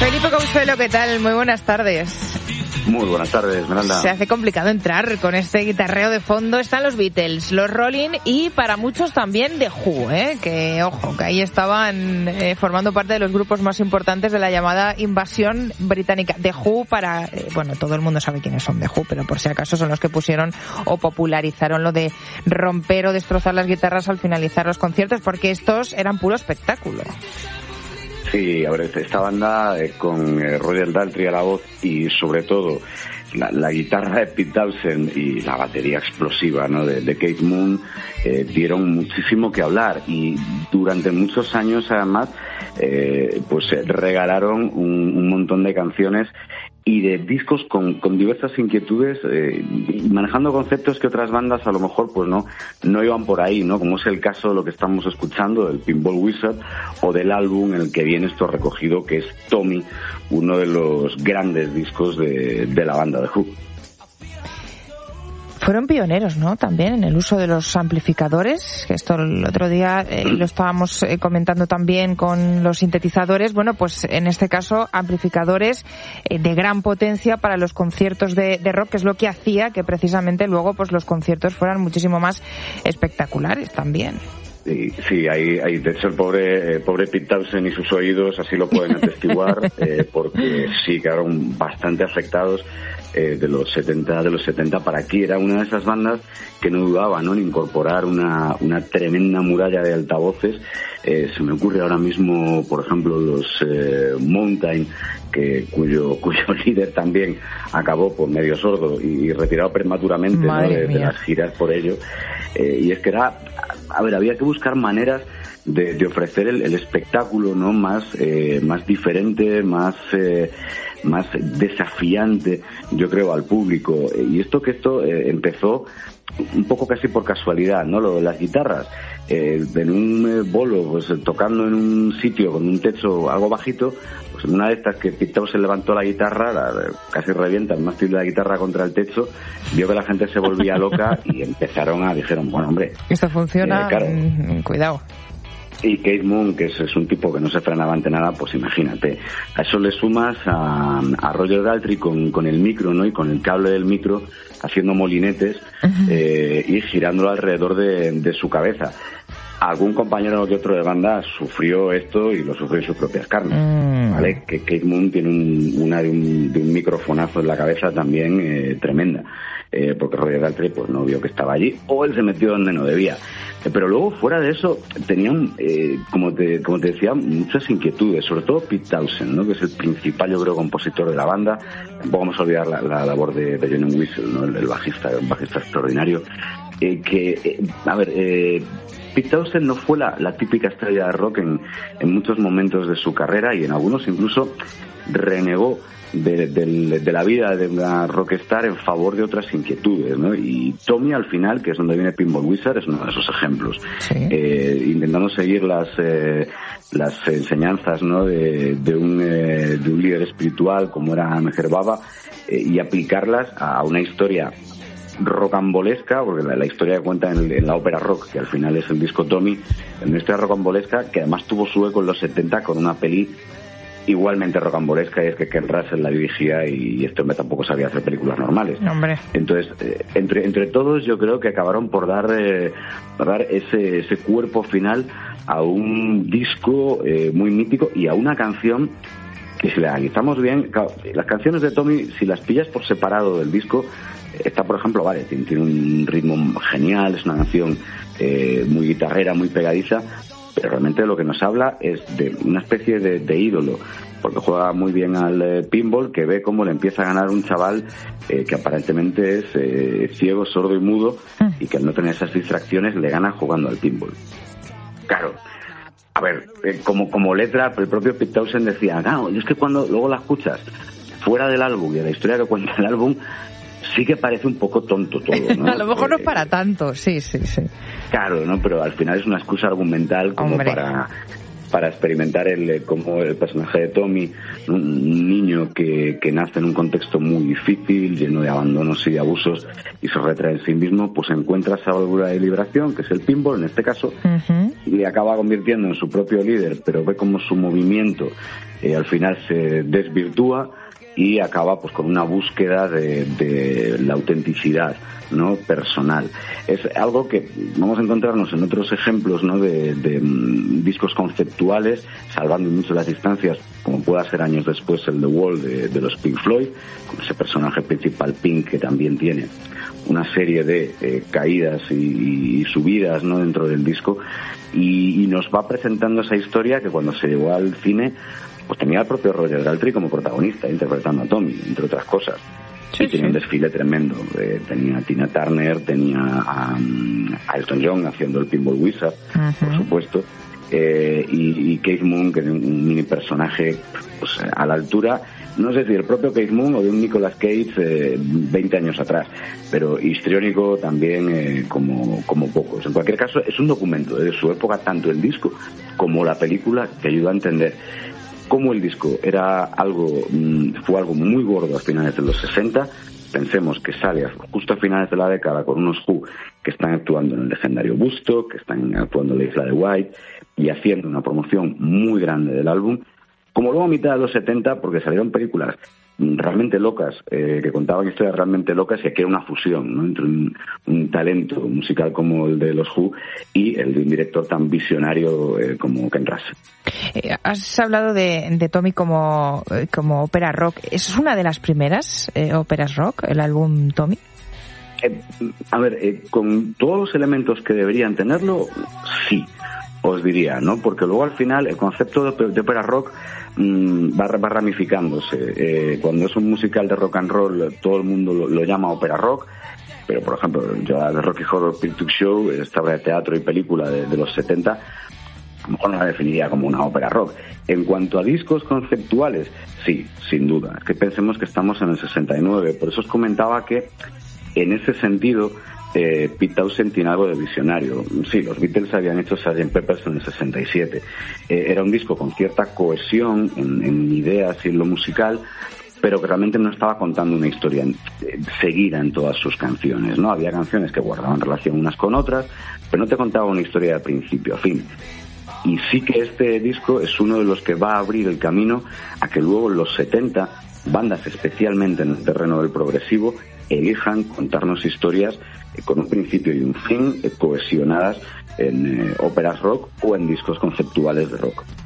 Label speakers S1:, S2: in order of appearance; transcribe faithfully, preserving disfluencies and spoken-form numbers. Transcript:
S1: Felipe Consuelo, ¿qué tal? Muy buenas tardes.
S2: Muy buenas tardes, Miranda.
S1: Se hace complicado entrar con este guitarreo de fondo. Están los Beatles, los Rolling y para muchos también The Who, ¿eh? Que, ojo, que ahí estaban eh, formando parte de los grupos más importantes de la llamada invasión británica. The Who para... Eh, bueno, todo el mundo sabe quiénes son The Who, pero por si acaso son los que pusieron o popularizaron lo de romper o destrozar las guitarras al finalizar los conciertos, porque estos eran puro espectáculo.
S2: Sí, a ver, esta banda eh, con eh, Roger Daltrey a la voz y sobre todo la, la guitarra de Pete Townshend y la batería explosiva, ¿no?, de, de Keith Moon eh, dieron muchísimo que hablar y durante muchos años además eh, pues eh, regalaron un, un montón de canciones y de discos con, con diversas inquietudes, eh, manejando conceptos que otras bandas a lo mejor pues no no iban por ahí, ¿no? Como es el caso de lo que estamos escuchando, del Pinball Wizard, o del álbum en el que viene esto recogido, que es Tommy, uno de los grandes discos de, de la banda de Who.
S1: Fueron pioneros, ¿no?, también en el uso de los amplificadores, que esto el otro día eh, lo estábamos eh, comentando también con los sintetizadores. Bueno, pues en este caso amplificadores eh, de gran potencia para los conciertos de, de rock, que es lo que hacía que precisamente luego pues los conciertos fueran muchísimo más espectaculares también.
S2: Sí, sí, hay, hay, de hecho el pobre, eh, pobre Pete Townshend y sus oídos así lo pueden atestiguar, eh, porque sí quedaron bastante afectados. Eh, de los setenta de los setenta para aquí. Era una de esas bandas que no dudaba, ¿no?, en incorporar una, una tremenda muralla de altavoces. Eh, se me ocurre ahora mismo, por ejemplo, los eh, Mountain, que cuyo cuyo líder también acabó por medio sordo y, y retirado prematuramente, ¿no?, de, de las giras por ello. Eh, y es que era, a ver, había que buscar maneras de, de ofrecer el, el espectáculo, ¿no?, más eh, más diferente, más eh, más desafiante, yo creo, al público. Y esto que esto eh, empezó un poco casi por casualidad, ¿no?, lo de las guitarras. Eh, en un eh, bolo, pues tocando en un sitio con un techo algo bajito, pues en una de estas que Pete Townshend levantó la guitarra, la, casi revienta el mástil de la guitarra contra el techo, vio que la gente se volvía loca y empezaron a, dijeron, bueno, hombre,
S1: esto funciona, eh, claro, mm, cuidado.
S2: Y Keith Moon, que es, es un tipo que no se frenaba ante nada, pues imagínate. A eso le sumas a, a Roger Daltrey con, con el micro, ¿no?, y con el cable del micro haciendo molinetes uh-huh. eh, y girándolo alrededor de, de su cabeza. Algún compañero que otro de banda sufrió esto y lo sufrió en sus propias carnes, mm. ¿vale? Que Keith Moon tiene un, una de un, de un microfonazo en la cabeza también eh, tremenda. Eh, porque Roger Daltrey pues no vio que estaba allí, o él se metió donde no debía. Eh, pero luego, fuera de eso, tenían, eh, como te como te decía, muchas inquietudes, sobre todo Pete Townshend, ¿no?, que es el principal, yo creo, compositor de la banda. Tampoco vamos a olvidar la, la labor de, de Johnny Whistle, ¿no?, el, el bajista, un bajista extraordinario. Eh, que, eh, a ver, eh, Pete Townshend no fue la, la típica estrella de rock en, en muchos momentos de su carrera, y en algunos incluso renegó de, de, de la vida de una rockstar en favor de otras inquietudes, ¿no? Y Tommy, al final, que es donde viene Pinball Wizard, es uno de esos ejemplos. Sí. Eh, intentando seguir las eh, las enseñanzas, ¿no?, de, de un eh, de un líder espiritual como era Meher Baba, eh, y aplicarlas a una historia rocambolesca, porque la, la historia que cuenta en, en la ópera rock, que al final es el disco Tommy, en una historia rocambolesca que además tuvo su eco en los setenta con una peli igualmente rocambolesca, y es que Ken Russell la dirigía y este hombre tampoco sabía hacer películas normales.
S1: Hombre.
S2: Entonces, eh, entre entre todos yo creo que acabaron por dar, eh, por dar ese, ese cuerpo final a un disco eh, muy mítico y a una canción que, si la analizamos bien, claro, las canciones de Tommy, si las pillas por separado del disco, esta, por ejemplo, vale, tiene, tiene un ritmo genial, es una canción eh, muy guitarrera, muy pegadiza, pero realmente lo que nos habla es de una especie de, de ídolo, porque juega muy bien al eh, pinball, que ve cómo le empieza a ganar un chaval eh, que aparentemente es eh, ciego, sordo y mudo, y que al no tener esas distracciones le gana jugando al pinball. Claro, a ver, eh, como como letra, el propio Pete Townshend decía, no, y es que cuando luego la escuchas fuera del álbum y de la historia que cuenta el álbum, sí que parece un poco tonto todo, ¿no?
S1: A lo mejor no es para tanto, sí, sí, sí.
S2: Claro, ¿no? Pero al final es una excusa argumental como Hombre. para para experimentar el como el personaje de Tommy, un niño que, que nace en un contexto muy difícil, lleno de abandonos y de abusos, y se retrae en sí mismo, pues encuentra esa válvula de liberación, que es el pinball en este caso, uh-huh. y le acaba convirtiendo en su propio líder, pero ve como su movimiento eh, al final se desvirtúa y acaba pues con una búsqueda de, de la autenticidad, ¿no?, personal. Es algo que vamos a encontrarnos en otros ejemplos, ¿no?, de, de um, discos conceptuales, salvando mucho las distancias, como pueda ser años después el The Wall de, de los Pink Floyd, con ese personaje principal Pink que también tiene una serie de eh, caídas y, y subidas, ¿no?, dentro del disco, y, y nos va presentando esa historia que cuando se llegó al cine pues tenía el propio Roger Daltrey como protagonista, interpretando a Tommy, entre otras cosas. Sí, y tenía sí. un desfile tremendo. Eh, tenía a Tina Turner, tenía a, a Elton John haciendo el Pinball Wizard, uh-huh. por supuesto, eh, y, y Keith Moon, que era un mini personaje pues, a la altura, no sé si del propio Keith Moon o de un Nicolas Cage eh, veinte años atrás, pero histriónico también eh, como, como pocos. En cualquier caso, es un documento de su época, tanto el disco como la película, que ayuda a entender cómo el disco era algo, fue algo muy gordo a finales de los sesenta. Pensemos que sale justo a finales de la década con unos Who que están actuando en el legendario Woodstock, que están actuando en la Isla de Wight y haciendo una promoción muy grande del álbum. Como luego a mitad de los setenta, porque salieron películas realmente locas, eh, que contaban historias realmente locas, y aquí era una fusión, ¿no?, entre un, un talento musical como el de los Who y el de un director tan visionario eh, como Ken Russell.
S1: Eh, has hablado de, de Tommy como, como ópera rock. ¿Es una de las primeras eh, óperas rock, el álbum Tommy?
S2: Eh, a ver, eh, con todos los elementos que deberían tenerlo, sí, os diría, ¿no? Porque luego al final el concepto de, de ópera rock mmm, va, va ramificándose. Eh, cuando es un musical de rock and roll, todo el mundo lo, lo llama ópera rock, pero por ejemplo, yo de Rocky Horror Picture Show, esta obra de teatro y película de, de los setenta, a lo mejor no la definiría como una ópera rock. En cuanto a discos conceptuales, sí, sin duda. Es que pensemos que estamos en el sesenta y nueve, por eso os comentaba que en ese sentido eh, Pete Townshend tiene algo de visionario. Sí, los Beatles habían hecho sergeant Pepper's en el sesenta y siete. Eh, era un disco con cierta cohesión en, en ideas y en lo musical, pero que realmente no estaba contando una historia eh, seguida en todas sus canciones, ¿no? Había canciones que guardaban relación unas con otras, pero no te contaba una historia de principio a fin. Y sí que este disco es uno de los que va a abrir el camino a que luego en los setenta bandas, especialmente en el terreno del progresivo, elijan contarnos historias eh, con un principio y un fin, eh, cohesionadas en eh, óperas rock o en discos conceptuales de rock.